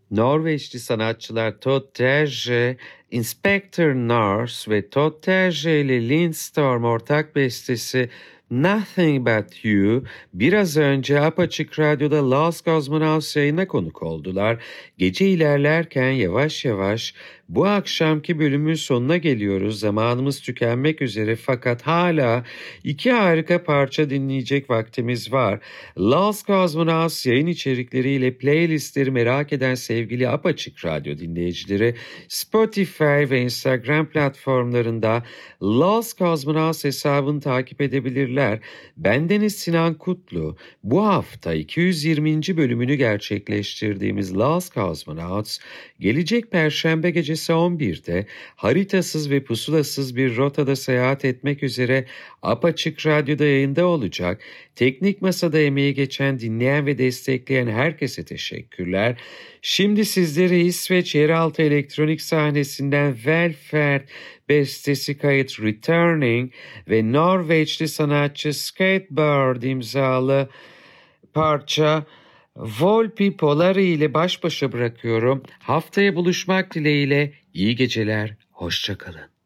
Norveçli sanatçılar Todd Terje, Inspector Norse ve Todd Terje ile Lindstorm ortak bestesi Nothing But You biraz önce Apaçık Radyo'da Lost Cosmonauts yayına konuk oldular. Gece ilerlerken yavaş yavaş bu akşamki bölümün sonuna geliyoruz. Zamanımız tükenmek üzere fakat hala iki harika parça dinleyecek vaktimiz var. Lost Cosmonauts yayın içerikleriyle playlistleri merak eden sevgili Apaçık Radyo dinleyicileri Spotify ve Instagram platformlarında Lost Cosmonauts hesabını takip edebilirler. Bendeniz Sinan Kutlu. Bu hafta 220. bölümünü gerçekleştirdiğimiz Lost Cosmonauts gelecek Perşembe gecesi 11'de haritasız ve pusulasız bir rotada seyahat etmek üzere Apaçık Radyo'da yayında olacak. Teknik masada emeği geçen, dinleyen ve destekleyen herkese teşekkürler. Şimdi sizlere İsveç yeraltı elektronik sahnesinden Welfare bestesi kayıt Returning ve Norveçli sanatçı Skatebird imzalı parça Volpi Polari ile baş başa bırakıyorum. Haftaya buluşmak dileğiyle iyi geceler, hoşça kalın.